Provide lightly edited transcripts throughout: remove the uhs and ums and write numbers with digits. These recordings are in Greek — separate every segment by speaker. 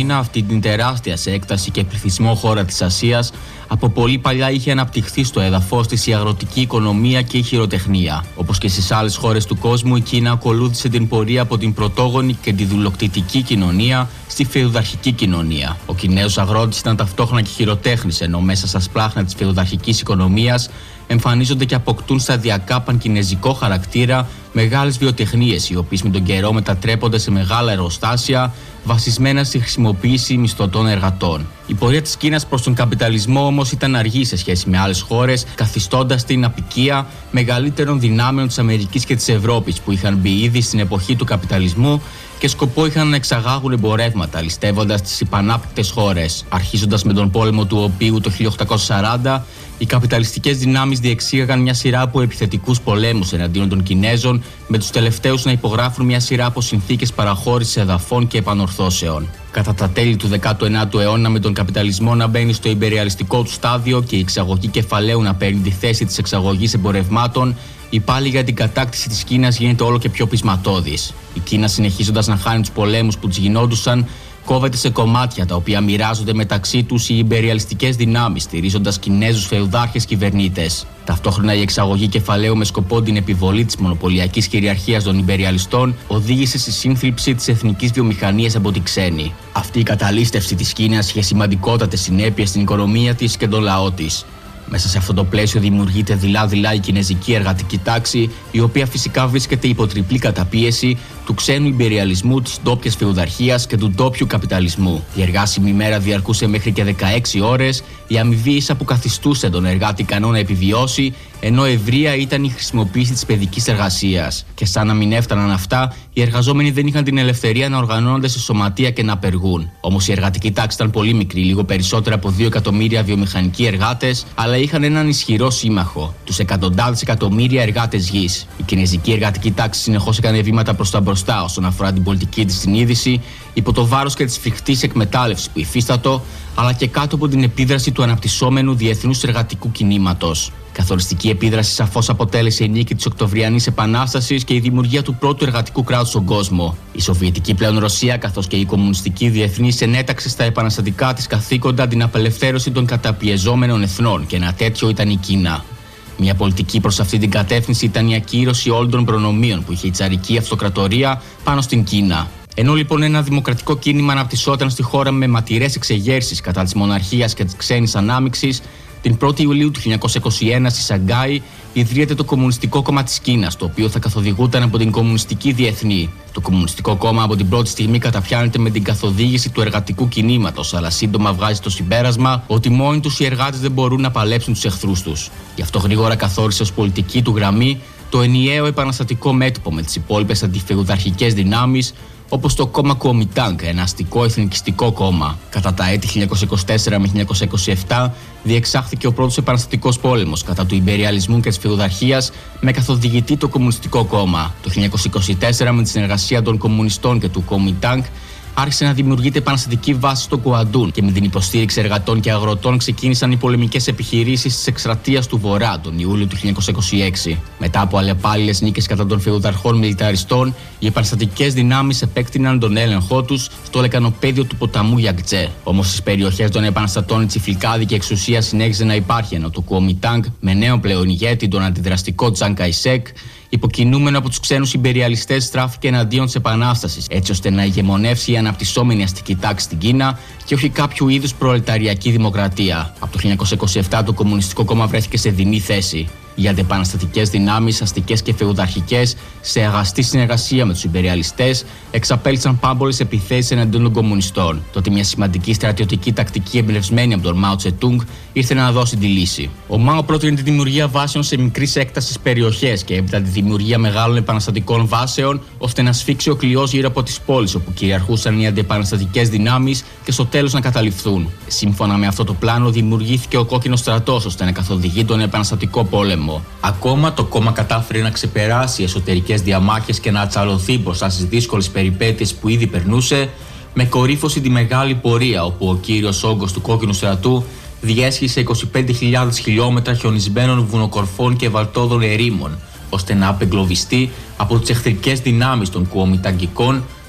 Speaker 1: Κίνα, αυτή την τεράστια σε έκταση και πληθυσμό χώρα της Ασίας, από πολύ παλιά είχε αναπτυχθεί στο έδαφος της η αγροτική οικονομία και η χειροτεχνία. Όπως και στις άλλες χώρες του κόσμου, η Κίνα ακολούθησε την πορεία από την πρωτόγονη και τη δουλοκτητική κοινωνία στη φεουδαρχική κοινωνία. Ο Κινέζος αγρότης ήταν ταυτόχρονα και χειροτέχνης, ενώ μέσα στα σπλάχνα της φεουδαρχικής οικονομίας εμφανίζονται και αποκτούν σταδιακά πανκινεζικό χαρακτήρα μεγάλες βιοτεχνίες, οι οποίες με τον καιρό μετατρέπονται σε μεγάλα εργοστάσια βασισμένα στη χρησιμοποίηση μισθωτών εργατών. Η πορεία της Κίνας προς τον καπιταλισμό όμως ήταν αργή σε σχέση με άλλες χώρες, καθιστώντας την απικία μεγαλύτερων δυνάμεων της Αμερικής και της Ευρώπης, που είχαν μπει ήδη στην εποχή του καπιταλισμού και σκοπό είχαν να εξαγάγουν εμπορεύματα, ληστεύοντας τις υπανάπτυκτες χώρες. Αρχίζοντας με τον πόλεμο του οποίου το 1840, οι καπιταλιστικές δυνάμεις διεξήγαγαν μια σειρά από επιθετικούς πολέμους εναντίον των Κινέζων, με τους τελευταίους να υπογράφουν μια σειρά από συνθήκες παραχώρησης εδαφών και επανορθώσεων. Κατά τα τέλη του 19ου αιώνα, με τον καπιταλισμό να μπαίνει στο ιμπεριαλιστικό του στάδιο και η εξαγωγή κεφαλαίου να παίρνει τη θέση της εξαγωγής εμπορευμάτων, η πάλη για την κατάκτηση της Κίνας γίνεται όλο και πιο πεισματώδης. Η Κίνα, συνεχίζοντας να χάνει τους πολέμους που της γινόντουσαν, κόβεται σε κομμάτια τα οποία μοιράζονται μεταξύ τους οι ιμπεριαλιστικές δυνάμεις, στηρίζοντας Κινέζους φεουδάρχες κυβερνήτες. Ταυτόχρονα, η εξαγωγή κεφαλαίου με σκοπό την επιβολή της μονοπωλιακής κυριαρχίας των ιμπεριαλιστών οδήγησε στη σύνθλιψη της εθνικής βιομηχανίας από την ξένη. Αυτή η καταλήστευση της Κίνας είχε σημαντικότατες συνέπειες στην οικονομία της και τον λαό της. Μέσα σε αυτό το πλαίσιο δημιουργείται δειλά-δειλά η κινεζική εργατική τάξη, η οποία φυσικά βρίσκεται υπό τριπλή καταπίεση του ξένου ιμπεριαλισμού, της ντόπιας φεουδαρχίας και του ντόπιου καπιταλισμού. Η εργάσιμη ημέρα διαρκούσε μέχρι και 16 ώρες, η αμοιβή ίσα που καθιστούσε τον εργάτη ικανό να επιβιώσει, ενώ ευρεία ήταν η χρησιμοποίηση της παιδικής εργασίας. Και σαν να μην έφταναν αυτά, οι εργαζόμενοι δεν είχαν την ελευθερία να οργανώνονται σε σωματεία και να απεργούν. Όμως η εργατική τάξη ήταν πολύ μικρή, λίγο περισσότερα από 2 εκατομμύρια βιομηχανικοί εργάτες, αλλά είχαν έναν ισχυρό σύμμαχο, τους εκατοντάδες εκατομμύρια εργάτες γης. Η κινεζική εργατική τάξη συνεχώς έκανε βήματα προς τα μπροστά όσον αφορά την πολιτική της συνείδηση, υπό το βάρος και της φρικτής εκμετάλλευσης που υφίστατο, αλλά και κάτω από την επίδραση του αναπτυσσόμενου διεθνούς εργατικού κινήματος. Καθοριστική επίδραση σαφώς αποτέλεσε η νίκη της Οκτωβριανής Επανάστασης και η δημιουργία του πρώτου εργατικού κράτους στον κόσμο. Η Σοβιετική πλέον Ρωσία, καθώς και η κομμουνιστική διεθνής, ενέταξε στα επαναστατικά της καθήκοντα την απελευθέρωση των καταπιεζόμενων εθνών, και ένα τέτοιο ήταν η Κίνα. Μια πολιτική προς αυτή την κατεύθυνση ήταν η ακύρωση όλων των προνομίων που είχε η τσαρική αυτοκρατορία πάνω στην Κίνα. Ενώ λοιπόν ένα δημοκρατικό κίνημα αναπτυσσόταν στη χώρα με ματηρές εξεγέρσεις κατά της μοναρχίας και της ξένης ανάμειξης, την 1η Ιουλίου του 1921 στη Σαγκάη ιδρύεται το Κομμουνιστικό Κόμμα της Κίνας, το οποίο θα καθοδηγούταν από την Κομμουνιστική Διεθνή. Το Κομμουνιστικό Κόμμα από την πρώτη στιγμή καταπιάνεται με την καθοδήγηση του εργατικού κινήματος, αλλά σύντομα βγάζει το συμπέρασμα ότι μόνοι τους οι εργάτες δεν μπορούν να παλέψουν τους εχθρούς τους. Γι' αυτό γρήγορα καθόρισε ως πολιτική του γραμμή το ενιαίο επαναστατικό μέτωπο με τις υπόλοιπες αντιφεουδαρχικές δυνάμεις, όπως το κόμμα Κουομιντάνγκ, ένα αστικό εθνικιστικό κόμμα. Κατά τα έτη 1924 με 1927 διεξάχθηκε ο πρώτος επαναστατικός πόλεμος κατά του ιμπεριαλισμού και της φεουδαρχίας, με καθοδηγητή το Κομμουνιστικό Κόμμα. Το 1924, με τη συνεργασία των κομμουνιστών και του Κουομιντάνγκ, άρχισε να δημιουργείται επαναστατική βάση στο Κουαντούν και με την υποστήριξη εργατών και αγροτών ξεκίνησαν οι πολεμικές επιχειρήσεις της εκστρατείας του Βορρά τον Ιούλιο του 1926. Μετά από αλλεπάλληλες νίκες κατά των φεουδαρχών μιλιταριστών, οι επαναστατικές δυνάμεις επέκτηναν τον έλεγχό τους στο λεκανοπέδιο του ποταμού Γιακτζέ. Όμως στις περιοχές των επαναστατών η τσιφλικάδικη εξουσία συνέχιζε να υπάρχει, ενώ το Κουομιντάνγκ, με νέο πλέον ηγέτη, τον αντιδραστικό Τσαν Καϊσέκ, υποκινούμενο από τους ξένους ιμπεριαλιστές, στράφηκε εναντίον της επανάστασης, έτσι ώστε να ηγεμονεύσει η αναπτυσσόμενη αστική τάξη στην Κίνα και όχι κάποιο είδους προλεταριακή δημοκρατία. Από το 1927 το Κομμουνιστικό Κόμμα βρέθηκε σε δεινή θέση. Οι αντιεπαναστατικές δυνάμεις, αστικές και φεουδαρχικές, σε αγαστή συνεργασία με τους ιμπεριαλιστές, εξαπέλυσαν πάμπολες επιθέσεις εναντίον των κομμουνιστών. Τότε μια σημαντική στρατιωτική τακτική εμπνευσμένη από τον Μάο Τσετούγκ ήρθε να δώσει τη λύση. Ο Μάο πρότεινε τη δημιουργία βάσεων σε μικρής έκτασης περιοχές και έπειτα τη δημιουργία μεγάλων επαναστατικών βάσεων, ώστε να σφίξει ο κλειός γύρω από τις πόλεις όπου κυριαρχούσαν οι αντιεπαναστατικές δυνάμεις και στο τέλος να καταληφθούν. Σύμφωνα με αυτό το πλάνο, δημιουργήθηκε ο Κόκκινος Στρατός ώστε να καθοδηγεί τον επαναστατικό πόλεμο. Ακόμα το κόμμα κατάφερε να ξεπεράσει εσωτερικές διαμάχες και να ατσαλωθεί μπροστά στις δύσκολες περιπέτειες που ήδη περνούσε, με κορύφωση τη μεγάλη πορεία όπου ο κύριος όγκος του Κόκκινου Στρατού διέσχισε 25.000 χιλιόμετρα χιονισμένων βουνοκορφών και βαλτόδων ερήμων, ώστε να απεγκλωβιστεί από τις εχθρικές δυνάμεις των Κουομινταγκικών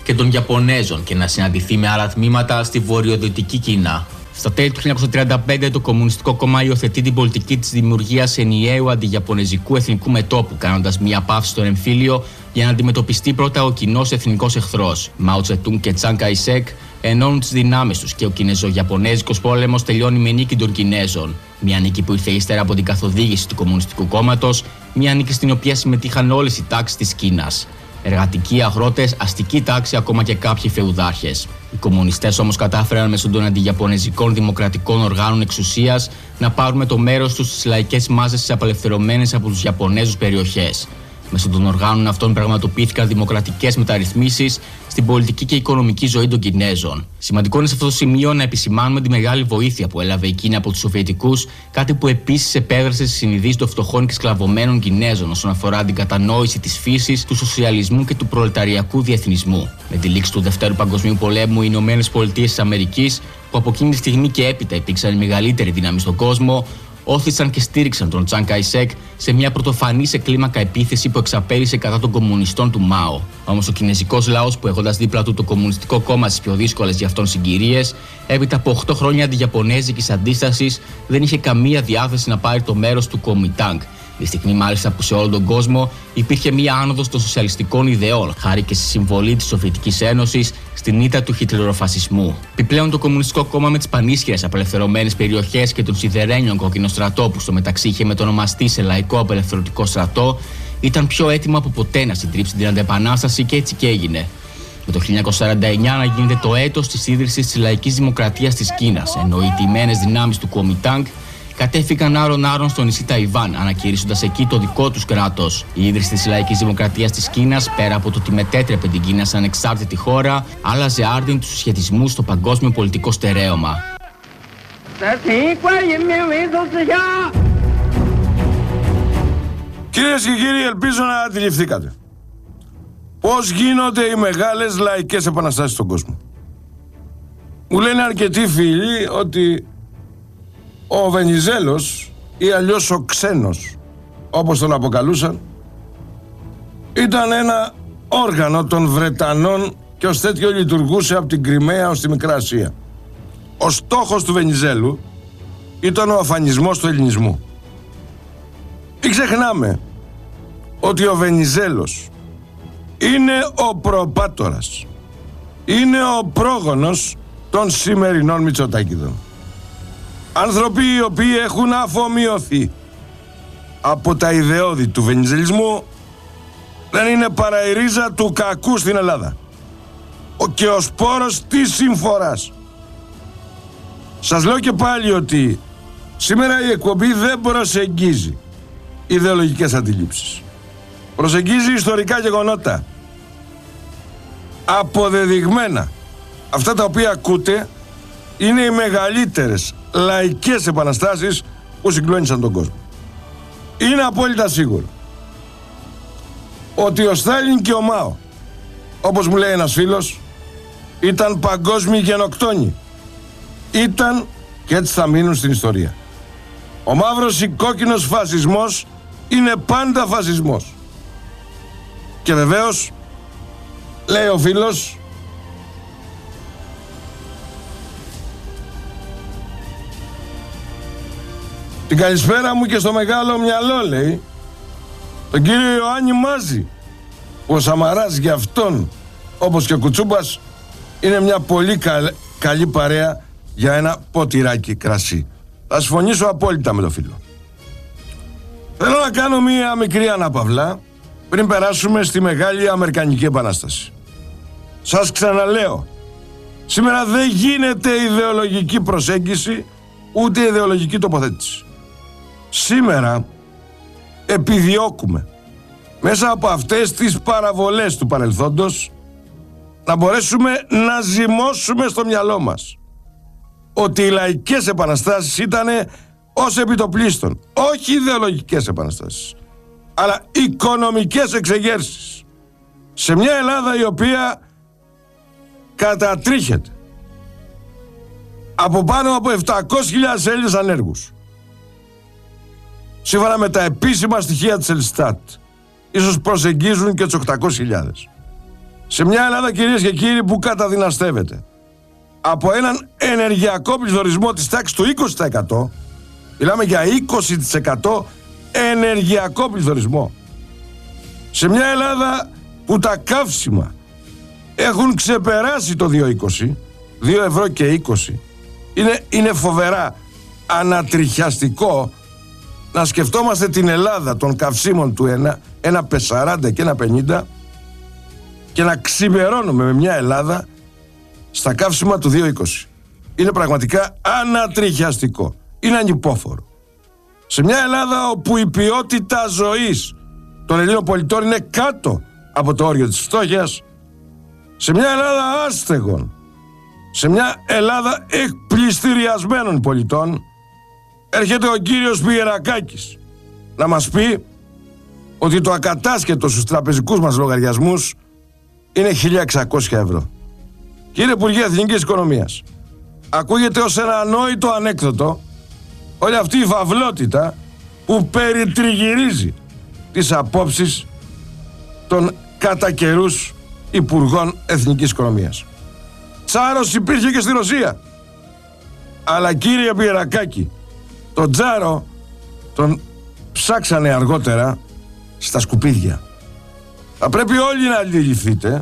Speaker 1: και των Ιαπωνέζων και να συναντηθεί με άλλα τμήματα στη βορειοδυτική Κίνα. Στα τέλη του 1935 το Κομμουνιστικό Κόμμα υιοθετεί την πολιτική της δημιουργίας ενιαίου αντιγιαπωνεζικού εθνικού μετώπου, κάνοντας μια παύση στον εμφύλιο για να αντιμετωπιστεί πρώτα ο κοινός εθνικός εχθρός. Μάο Τσετούν και Τσιάνγκ Καϊσέκ ενώνουν τις δυνάμεις τους και ο Κινεζο-Ιαπωνέζικος πόλεμος τελειώνει με νίκη των Κινέζων. Μια νίκη που ήρθε ύστερα από την καθοδήγηση του Κομμουνιστικού Κόμματος, μια νίκη στην οποία συμμετείχαν όλες οι τάξεις της Κίνας. Εργατικοί, αγρότες, αστική τάξη, ακόμα και κάποιοι φεουδάρχες. Οι κομμουνιστές όμως κατάφεραν μέσω των αντιγιαπωνεζικών δημοκρατικών οργάνων εξουσίας να πάρουν το μέρος τους στις λαϊκές μάζες τις απελευθερωμένες από τους Ιαπωνέζους περιοχές. Μέσω των οργάνων αυτών πραγματοποιήθηκαν δημοκρατικές μεταρρυθμίσεις στην πολιτική και οικονομική ζωή των Κινέζων. Σημαντικό είναι σε αυτό το σημείο να επισημάνουμε τη μεγάλη βοήθεια που έλαβε η Κίνα από τους Σοβιετικούς, κάτι που επίσης επέδρασε στις συνειδήσεις των φτωχών και σκλαβωμένων Κινέζων όσον αφορά την κατανόηση της φύσης του σοσιαλισμού και του προλεταριακού διεθνισμού. Με τη λήξη του Δευτέρου Παγκοσμίου Πολέμου, οι Ηνωμένες Πολιτείες της Αμερικής, που από εκείνη τη στιγμή και έπειτα υπήρξαν η μεγαλύτερη δύναμη στον κόσμο, όθησαν και στήριξαν τον Τσιάνγκ Καϊσέκ σε μια πρωτοφανή σε κλίμακα επίθεση που εξαπέλυσε κατά των κομμουνιστών του Μάο. Όμως ο κινέζικος λαός, που έχοντας δίπλα του το Κομμουνιστικό Κόμμα στις πιο δύσκολες για αυτόν συγκυρίες, έπειτα από 8 χρόνια αντιγιαπωνέζικης αντίστασης, δεν είχε καμία διάθεση να πάρει το μέρος του Κομιντάνγκ. Δυστυχνεί μάλιστα που σε όλο τον κόσμο υπήρχε μία άνοδος των σοσιαλιστικών ιδεών, χάρη και στη συμβολή της Σοβιετικής Ένωσης στην ήττα του χιτλεροφασισμού. Επιπλέον, το Κομμουνιστικό Κόμμα με τις πανίσχυρες απελευθερωμένες περιοχές και τον σιδερένιον κόκκινο στρατό, που στο μεταξύ είχε μετονομαστεί σε λαϊκό απελευθερωτικό στρατό, ήταν πιο έτοιμο από ποτέ να συντρίψει την αντεπανάσταση και έτσι και έγινε. Με το 1949 να γίνεται το έτος της ίδρυσης της λαϊκής δημοκρατίας της Κίνας, ενώ οι τιμένες δυνάμεις του Κομιντάνγκ κατέφυγαν άρον-άρον στο νησί Ταϊβάν, ανακηρύσσοντας εκεί το δικό τους κράτος. Η ίδρυση της λαϊκής δημοκρατίας της Κίνας, πέρα από το ότι μετέτρεπε την Κίνα σαν ανεξάρτητη χώρα, άλλαζε άρδιν τους συσχετισμούς στο παγκόσμιο πολιτικό στερέωμα.
Speaker 2: Κυρίες και κύριοι, ελπίζω να αντιληφθήκατε πώς γίνονται οι μεγάλες λαϊκές επαναστάσεις στον κόσμο. Μου λένε αρκετοί φίλοι ότι ο Βενιζέλος, ή αλλιώς ο Ξένος, όπως τον αποκαλούσαν, ήταν ένα όργανο των Βρετανών και ως τέτοιο λειτουργούσε από την Κριμαία ως τη Μικρά Ασία. Ο στόχος του Βενιζέλου ήταν ο αφανισμός του ελληνισμού. Μην ξεχνάμε ότι ο Βενιζέλος είναι ο προπάτορας, είναι ο πρόγονος των σημερινών Μητσοτάκηδων. Άνθρωποι οι οποίοι έχουν αφομοιωθεί από τα ιδεώδη του βενιζελισμού, δεν είναι παρά η ρίζα του κακού στην Ελλάδα και ο σπόρος της συμφοράς. Σας λέω και πάλι ότι σήμερα η εκπομπή δεν προσεγγίζει ιδεολογικές αντιλήψεις. Προσεγγίζει ιστορικά γεγονότα, αποδεδειγμένα. Αυτά τα οποία ακούτε είναι οι μεγαλύτερες λαϊκές επαναστάσεις που συγκλώνησαν τον κόσμο. Είναι απόλυτα σίγουρο ότι ο Στάλιν και ο Μάο, όπως μου λέει ένας φίλος, ήταν παγκόσμιοι γενοκτόνοι. Ήταν και έτσι θα μείνουν στην ιστορία. Ο μαύρος ή κόκκινος φασισμός είναι πάντα φασισμός. Και βεβαίως, λέει ο φίλος, την καλησπέρα μου και στο μεγάλο μυαλό, λέει, τον κύριο Ιωάννη Μάζη, που ο Σαμαράς για αυτόν, όπως και ο Κουτσούμπας, είναι μια πολύ καλή παρέα για ένα ποτηράκι κρασί. Θα συμφωνήσω απόλυτα με το φίλο. Θέλω να κάνω μια μικρή ανάπαυλα πριν περάσουμε στη Μεγάλη Αμερικανική Επανάσταση. Σας ξαναλέω, σήμερα δεν γίνεται ιδεολογική προσέγγιση ούτε ιδεολογική τοποθέτηση. Σήμερα επιδιώκουμε μέσα από αυτές τις παραβολές του παρελθόντος να μπορέσουμε να ζυμώσουμε στο μυαλό μας ότι οι λαϊκές επαναστάσεις ήταν ως επιτοπλίστων, όχι ιδεολογικές επαναστάσεις, αλλά οικονομικές εξεγέρσεις σε μια Ελλάδα η οποία κατατρίχεται από πάνω από 700.000 Έλληνες ανέργους. Σύμφωνα με τα επίσημα στοιχεία της Ελστάτ, ίσως προσεγγίζουν και τους 800.000. Σε μια Ελλάδα, κυρίες και κύριοι, που καταδυναστεύεται από έναν ενεργειακό πληθωρισμό της τάξης του 20%, μιλάμε για 20% ενεργειακό πληθωρισμό. Σε μια Ελλάδα που τα καύσιμα έχουν ξεπεράσει το 2,20, 2 ευρώ και 20, είναι φοβερά ανατριχιαστικό να σκεφτόμαστε την Ελλάδα των καυσίμων του 1,40 και 1,50 και να ξημερώνουμε με μια Ελλάδα στα καύσιμα του 2,20. Είναι πραγματικά ανατριχιαστικό. Είναι ανυπόφορο. Σε μια Ελλάδα όπου η ποιότητα ζωής των Ελλήνων πολιτών είναι κάτω από το όριο της φτώχειας, σε μια Ελλάδα άστεγων, σε μια Ελλάδα εκπληστηριασμένων πολιτών, έρχεται ο κύριος Πιερακάκης να μας πει ότι το ακατάσχετο στους τραπεζικούς μας λογαριασμούς είναι 1.600 ευρώ. Κύριε Υπουργέ Εθνικής Οικονομίας, ακούγεται ως ένα ανόητο ανέκδοτο όλη αυτή η φαυλότητα που περιτριγυρίζει τις απόψεις των κατά καιρούς Υπουργών Εθνικής Οικονομίας. Τσάρος υπήρχε και στη Ρωσία. Αλλά κύριε Πιερακάκη, τον Τσάρο τον ψάξανε αργότερα στα σκουπίδια. Θα πρέπει όλοι να αντιληφθείτε,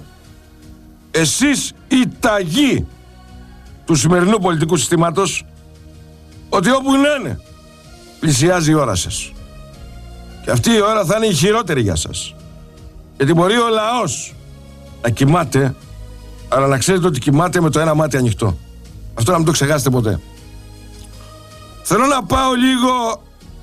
Speaker 2: εσείς οι ταγοί του σημερινού πολιτικού συστήματος, ότι όπου να είναι πλησιάζει η ώρα σας. Και αυτή η ώρα θα είναι η χειρότερη για σας. Γιατί μπορεί ο λαός να κοιμάται, αλλά να ξέρετε ότι κοιμάται με το ένα μάτι ανοιχτό. Αυτό να μην το ξεχάσετε ποτέ. Θέλω να πάω λίγο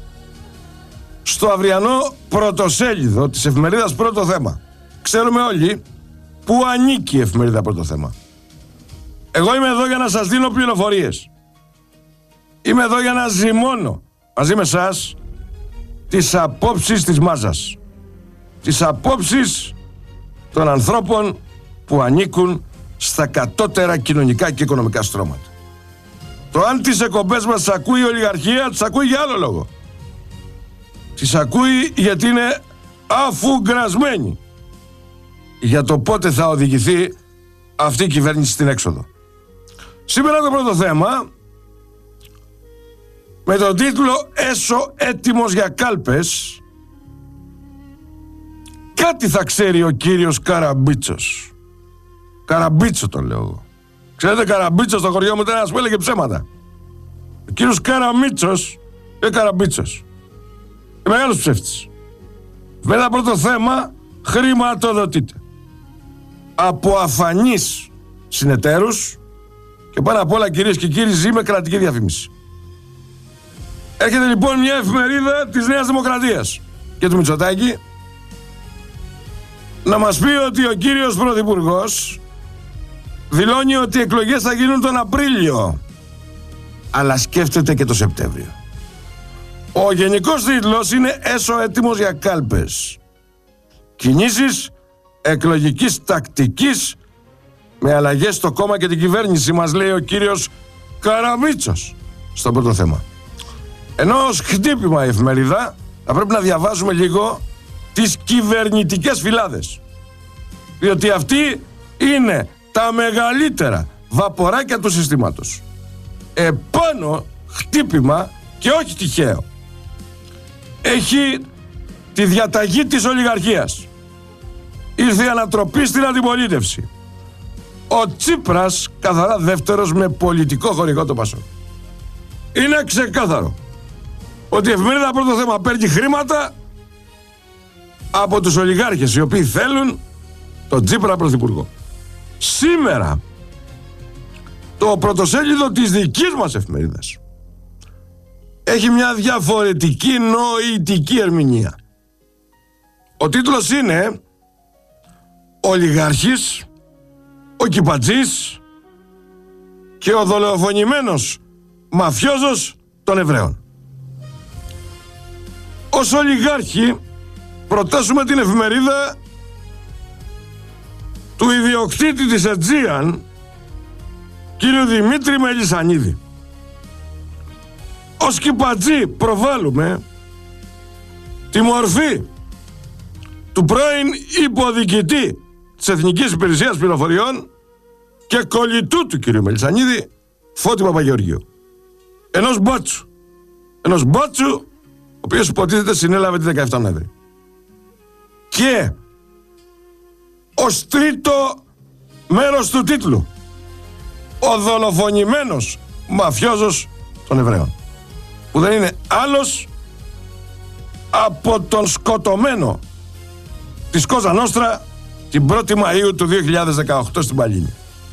Speaker 2: στο αυριανό πρωτοσέλιδο της εφημερίδας Πρώτο Θέμα. Ξέρουμε όλοι πού ανήκει η εφημερίδα Πρώτο Θέμα. Εγώ είμαι εδώ για να σας δίνω πληροφορίες. Είμαι εδώ για να ζυμώνω μαζί με εσάς τις απόψεις της μάζας. Τις απόψεις των ανθρώπων που ανήκουν στα κατώτερα κοινωνικά και οικονομικά στρώματα. Το αν τις εκπομπές μας τις ακούει η ολιγαρχία, τις ακούει για άλλο λόγο. Τις ακούει γιατί είναι αφουγκρασμένη για το πότε θα οδηγηθεί αυτή η κυβέρνηση στην έξοδο. Σήμερα το πρώτο θέμα, με τον τίτλο «Έσω έτοιμος για κάλπες», κάτι θα ξέρει ο κύριος Καραμπίτσος. Καραμπίτσο τον λέω εγώ. Ξέρετε, Καραμπίτσος στο χωριό μου ήταν ένας που έλεγε ψέματα. Ο κύριος Καραμίτσος και Καραμπίτσος. Μεγάλος ψεύτης. Βέβαια, πρώτο θέμα, χρηματοδοτείται από αφανείς συνεταίρους και πάνω απ' όλα, κυρίες και κύριοι, ζει με κρατική διαφήμιση. Έρχεται λοιπόν μια εφημερίδα της Νέας Δημοκρατίας και του Μητσοτάκη να μας πει ότι ο κύριος Πρωθυπουργός δηλώνει ότι οι εκλογές θα γίνουν τον Απρίλιο, αλλά σκέφτεται και το Σεπτέμβριο. Ο γενικός τίτλος είναι «Έσω έτοιμος για κάλπες. Κινήσεις εκλογικής τακτικής με αλλαγές στο κόμμα και την κυβέρνηση», μας λέει ο κύριος Καραμίτσος στο πρώτο θέμα. Ενώ ως χτύπημα η εφημερίδα θα πρέπει να διαβάζουμε λίγο τις κυβερνητικές φυλάδες, διότι αυτοί είναι τα μεγαλύτερα βαποράκια του συστήματος. Επάνω χτύπημα, και όχι τυχαίο, έχει τη διαταγή της ολιγαρχίας. Ήρθε η ανατροπή στην αντιπολίτευση. Ο Τσίπρας καθαρά δεύτερος με πολιτικό χορηγό το Πασόκ. Είναι ξεκάθαρο ότι η εφημερίδα Πρώτο Θέμα παίρνει χρήματα από τους ολιγάρχες οι οποίοι θέλουν τον Τσίπρα πρωθυπουργό. Σήμερα το πρωτοσέλιδο της δικής μας εφημερίδας έχει μια διαφορετική νοητική ερμηνεία. Ο τίτλος είναι «Ολιγάρχης, ο Κιπατζής και ο δολοφονημένος μαφιόζος των Εβραίων». Ως ολιγάρχη προτάσουμε την εφημερίδα του ιδιοκτήτη της Aegean, κύριο Δημήτρη Μελισσανίδη. Ως Κιπατζή προβάλλουμε τη μορφή του πρώην υποδιοικητή της Εθνικής Υπηρεσίας Πληροφοριών και κολλητού του κ. Μελισσανίδη, Φώτη Παπαγεωργίου. Ενός μπότσου, ο οποίος υποτίθεται συνέλαβε τη 17 Νοέμβρη. Και ως τρίτο μέρος του τίτλου, ο δολοφονημένος μαφιόζος των Εβραίων, που δεν είναι άλλος από τον σκοτωμένο της Κόζα Νόστρα την 1η Μαΐου του 2018 στην Παλίνη.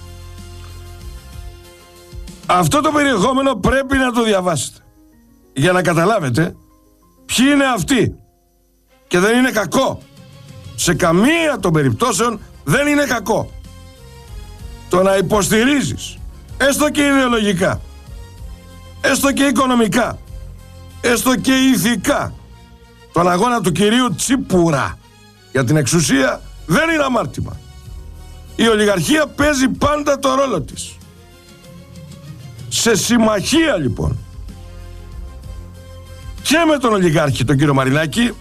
Speaker 2: Αυτό το περιεχόμενο πρέπει να το διαβάσετε για να καταλάβετε ποιοι είναι αυτοί. Και δεν είναι κακό. Σε καμία των περιπτώσεων δεν είναι κακό το να υποστηρίζεις, έστω και ιδεολογικά, έστω και οικονομικά, έστω και ηθικά, τον αγώνα του κυρίου Τσίπουρα για την εξουσία. Δεν είναι αμάρτημα. Η ολιγαρχία παίζει πάντα το ρόλο της. Σε συμμαχία λοιπόν και με τον ολιγάρχη τον κύριο Μαρινάκη,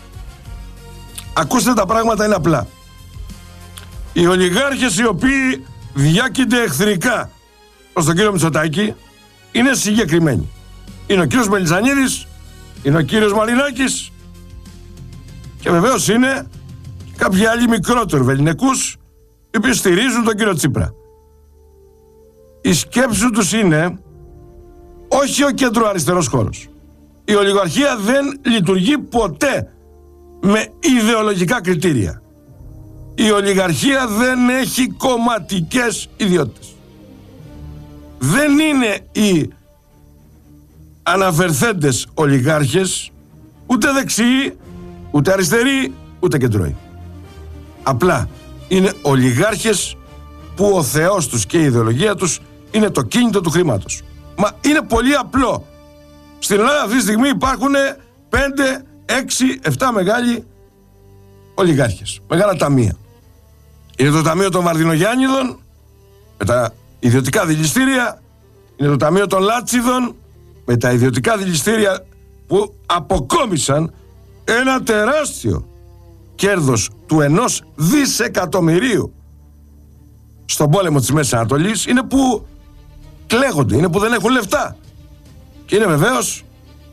Speaker 2: ακούστε, τα πράγματα είναι απλά. Οι ολιγάρχες οι οποίοι διάκυνται εχθρικά προς τον κύριο Μητσοτάκη είναι συγκεκριμένοι. Είναι ο κύριος Μελισσανίδης, είναι ο κύριος Μαρινάκης και βεβαίως είναι κάποιοι άλλοι μικρότεροι βεληνικούς οι οποίοι στηρίζουν τον κύριο Τσίπρα. Η σκέψη τους είναι όχι ο κεντροαριστερός χώρος. Η ολιγαρχία δεν λειτουργεί ποτέ με ιδεολογικά κριτήρια. Η ολιγαρχία δεν έχει κομματικές ιδιότητες. Δεν είναι οι αναφερθέντες ολιγάρχες ούτε δεξιοί, ούτε αριστεροί, ούτε κεντρώοι. Απλά είναι ολιγάρχες που ο Θεός τους και η ιδεολογία τους είναι το κίνητο του χρήματος. Μα είναι πολύ απλό. Στην Ελλάδα αυτή τη στιγμή υπάρχουν 5, 6, 7 μεγάλοι ολιγάρχες, μεγάλα ταμεία. Είναι το Ταμείο των Βαρδινογιάννηδων με τα ιδιωτικά δηληστήρια, είναι το Ταμείο των Λάτσιδων με τα ιδιωτικά δηληστήρια που αποκόμισαν ένα τεράστιο κέρδος του 1 δισεκατομμυρίου στον πόλεμο της Μέσης Ανατολής. Είναι που κλαίγονται, είναι που δεν έχουν λεφτά. Και είναι βεβαίως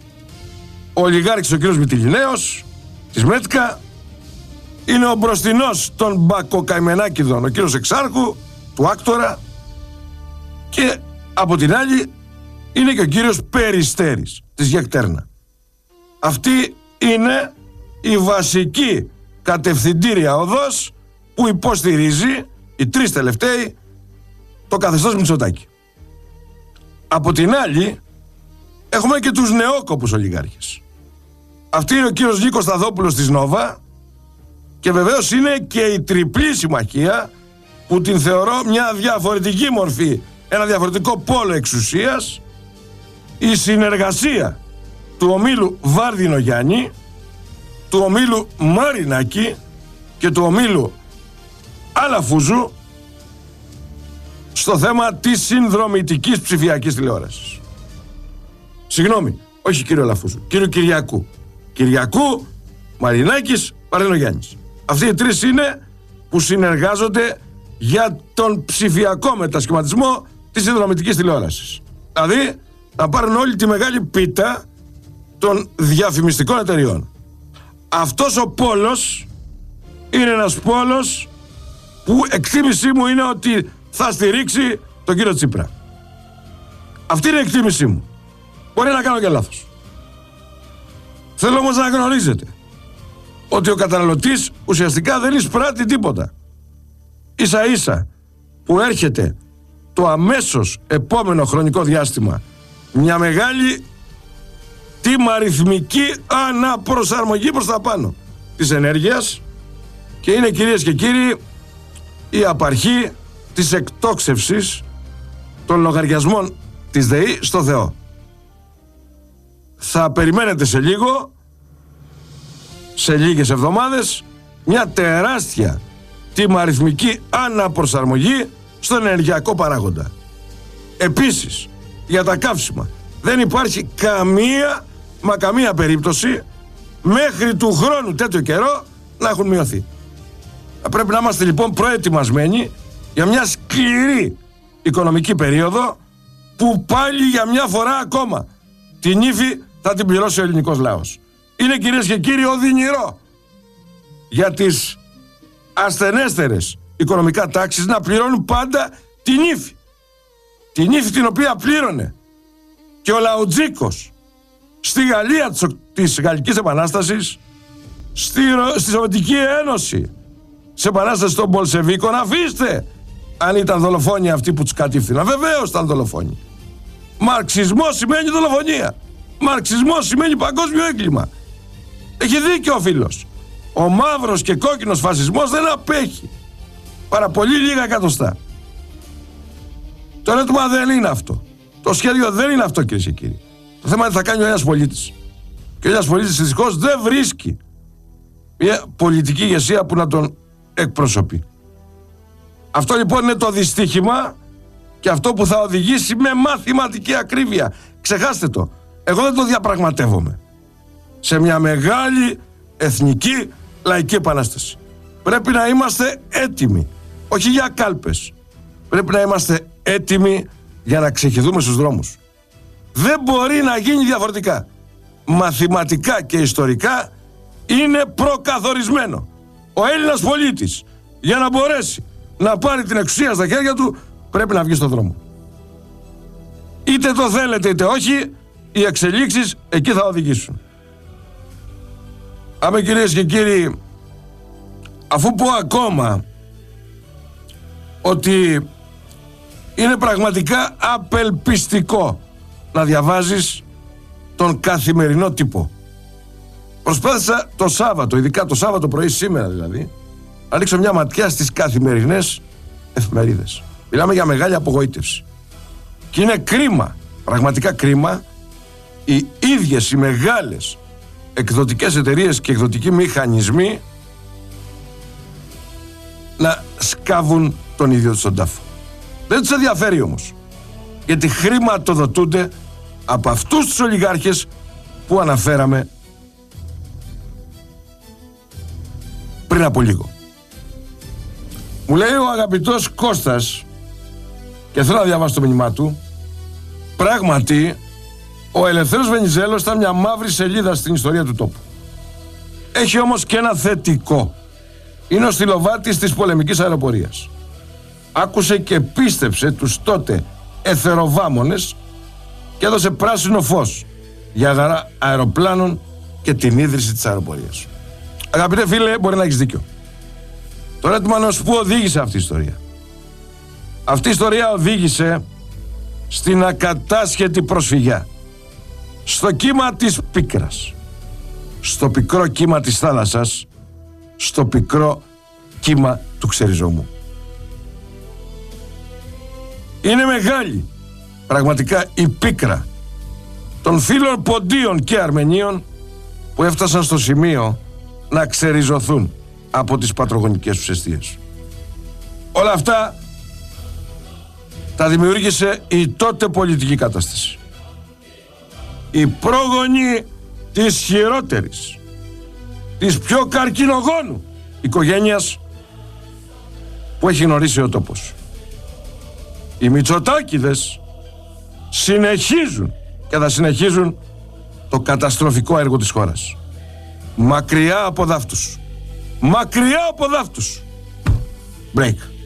Speaker 2: ο ολιγάρχης ο κύριος Μυτιληναίος της ΜΕΤΚΑ, είναι ο μπροστινός των Μπακοκαημενάκηδων ο κύριος Εξάρχου του Άκτορα και από την άλλη είναι και ο κύριος Περιστέρης της Γεκτέρνα. Αυτή είναι η βασική κατευθυντήρια οδός που υποστηρίζει, οι τρεις τελευταίοι, το καθεστώς Μητσοτάκη. Από την άλλη έχουμε και τους νεόκοπους ολιγάρχες. Αυτή είναι ο κύριος Νίκος Σταθόπουλος της Νόβα και βεβαίως είναι και η τριπλή συμμαχία που την θεωρώ μια διαφορετική μορφή, ένα διαφορετικό πόλο εξουσίας, η συνεργασία του ομίλου Βαρδινογιάννη, του ομίλου Μαρινάκη και του ομίλου Αλαφούζου στο θέμα της συνδρομητικής ψηφιακής τηλεόρασης. Συγγνώμη, όχι κύριο Αλαφούζου, κύριο Κυριακού. Κυριακού, Μαρινάκης, Βαρδινογιάννης. Αυτοί οι τρεις είναι που συνεργάζονται για τον ψηφιακό μετασχηματισμό της συνδρομητικής τηλεόρασης. Δηλαδή, να πάρουν όλη τη μεγάλη πίτα των διαφημιστικών εταιριών. Αυτός ο πόλος είναι ένας πόλος που εκτίμησή μου είναι ότι θα στηρίξει τον κύριο Τσίπρα. Αυτή είναι η εκτίμησή μου. Μπορεί να κάνω και λάθος. Θέλω όμως να γνωρίζετε ότι ο καταναλωτής ουσιαστικά δεν εισπράττει τίποτα. Ίσα ίσα που έρχεται το αμέσως επόμενο χρονικό διάστημα μια μεγάλη τιμαριθμική αναπροσαρμογή προς τα πάνω της ενέργειας και είναι, κυρίες και κύριοι, η απαρχή της εκτόξευσης των λογαριασμών της ΔΕΗ στο Θεό. Θα περιμένετε σε λίγο, σε λίγες εβδομάδες, μια τεράστια τιμαριθμική αναπροσαρμογή στον ενεργειακό παράγοντα. Επίσης, για τα καύσιμα δεν υπάρχει καμία περίπτωση μέχρι του χρόνου τέτοιο καιρό να έχουν μειωθεί. Πρέπει να είμαστε λοιπόν προετοιμασμένοι για μια σκληρή οικονομική περίοδο που πάλι για μια φορά ακόμα την ύφη θα την πληρώσει ο ελληνικός λαός. Είναι, κυρίες και κύριοι, οδυνηρό για τις ασθενέστερες οικονομικά τάξεις να πληρώνουν πάντα την ύφη. Την ύφη την οποία πλήρωνε και ο Λαουτζίκος στη Γαλλία της Γαλλικής Επανάστασης, στη Σοβιετική Ένωση, σε επανάσταση των Μπολσεβίκων. Αφήστε αν ήταν δολοφόνοι αυτοί που τους κατήφθηναν. Βεβαίως ήταν δολοφόνοι. Μαρξισμός σημαίνει δολοφονία. Μαρξισμός σημαίνει παγκόσμιο έγκλημα. Έχει δίκιο ο φίλος. Ο μαύρος και κόκκινος φασισμός δεν απέχει παρά πολύ λίγα εκατοστά. Το ερώτημα δεν είναι αυτό. Το σχέδιο δεν είναι αυτό, κυρίες και κύριοι. Το θέμα είναι τι θα κάνει ο Έλληνας πολίτης. Και ο Έλληνας πολίτης δυστυχώς δεν βρίσκει μια πολιτική ηγεσία που να τον εκπροσωπεί. Αυτό λοιπόν είναι το δυστύχημα και αυτό που θα οδηγήσει με μαθηματική ακρίβεια. Ξεχάστε το. Εγώ δεν το διαπραγματεύομαι. Σε μια μεγάλη εθνική λαϊκή επανάσταση. Πρέπει να είμαστε έτοιμοι. Όχι για κάλπες. Πρέπει να είμαστε έτοιμοι για να ξεχυθούμε στους δρόμους. Δεν μπορεί να γίνει διαφορετικά. Μαθηματικά και ιστορικά είναι προκαθορισμένο. Ο Έλληνας πολίτης, για να μπορέσει να πάρει την εξουσία στα χέρια του, πρέπει να βγει στον δρόμο. Είτε το θέλετε είτε όχι, οι εξελίξεις εκεί θα οδηγήσουν. Άμα, κυρίες και κύριοι, αφού πω ακόμα ότι είναι πραγματικά απελπιστικό να διαβάζεις τον καθημερινό τύπο. Προσπάθησα το Σάββατο, ειδικά το Σάββατο πρωί, σήμερα δηλαδή, να ρίξω μια ματιά στις καθημερινές εφημερίδες. Μιλάμε για μεγάλη απογοήτευση. Και είναι κρίμα, πραγματικά κρίμα, οι ίδιες οι μεγάλες εκδοτικές εταιρείες και εκδοτικοί μηχανισμοί να σκάβουν τον ίδιο τον τάφο. Δεν τους ενδιαφέρει όμως, γιατί χρηματοδοτούνται από αυτούς τους ολιγάρχες που αναφέραμε πριν από λίγο. Μου λέει ο αγαπητός Κώστας, και θέλω να διαβάσω το μήνυμά του, πράγματι ο Ελευθέρος Βενιζέλος ήταν μια μαύρη σελίδα στην ιστορία του τόπου. Έχει όμως και ένα θετικό. Είναι ο στυλοβάτης της πολεμικής αεροπορίας. Άκουσε και πίστεψε τους τότε εθεροβάμονες και έδωσε πράσινο φως για αγαρά αεροπλάνων και την ίδρυση της αεροπορίας. Αγαπητέ φίλε, μπορεί να έχεις δίκιο. Το ερώτημα είναι ως πού οδήγησε αυτή η ιστορία. Αυτή η ιστορία οδήγησε στην ακατάσχετη προσφυγιά, στο κύμα της πίκρας, στο πικρό κύμα της θάλασσας, στο πικρό κύμα του ξεριζωμού. Είναι μεγάλη πραγματικά η πίκρα των φίλων Ποντίων και Αρμενίων που έφτασαν στο σημείο να ξεριζωθούν από τις πατρογονικές τους αιστείες. Όλα αυτά τα δημιούργησε η τότε πολιτική κατάσταση. Η πρόγονη της χειρότερης, της πιο καρκινογόνου οικογένειας που έχει γνωρίσει ο τόπος. Οι Μητσοτάκηδες συνεχίζουν και θα συνεχίζουν το καταστροφικό έργο της χώρας. Μακριά από δάφτους. Μακριά από δάφτους. Break.